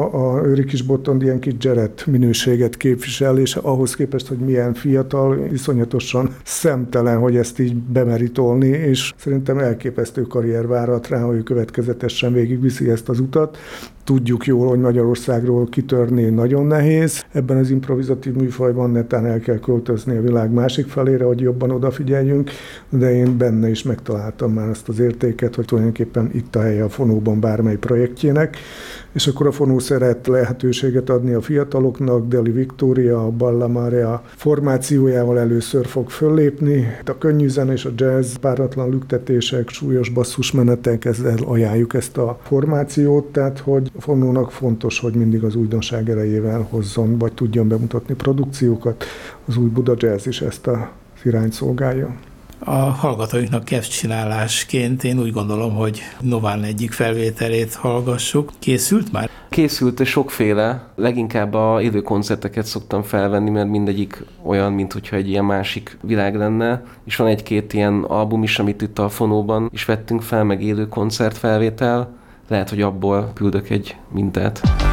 A Rikis Botond ilyen kis Jared minőséget képvisel, és ahhoz képest, hogy milyen fiatal, iszonyatosan szemtelen, hogy ezt így bemeri tolni, és szerintem elképesztő karrier várat rá, hogy következetesen végigviszi ezt az utat. Tudjuk jól, hogy Magyarországról kitörni nagyon nehéz. Ebben az improvizatív műfajban netán el kell költözni a világ másik felére, hogy jobban odafigyeljünk, de én benne is megtaláltam már azt az értéket, hogy tulajdonképpen itt a helye a Fonóban bármely projektjének, és akkor a Fonó szeret lehetőséget adni a fiataloknak. Deli Viktória, a Balla Maria formációjával először fog föllépni. A könnyű zene és a jazz, páratlan lüktetések, súlyos basszusmenetek, ezzel ajánljuk ezt a formációt, tehát hogy a Fonónak fontos, hogy mindig az újdonság erejével hozzon, vagy tudjon bemutatni produkciókat. Az új Buda Jazz is ezt az irányt szolgálja. A hallgatóinknak kedvcsinálásként én úgy gondolom, hogy Nován egyik felvételét hallgassuk. Készült már? Készült sokféle, leginkább a élő koncerteket szoktam felvenni, mert mindegyik olyan, mintha egy ilyen másik világ lenne, és van egy-két ilyen album is, amit itt a Fonóban is vettünk fel, meg élő koncertfelvétel. Lehet, hogy abból küldök egy mintát.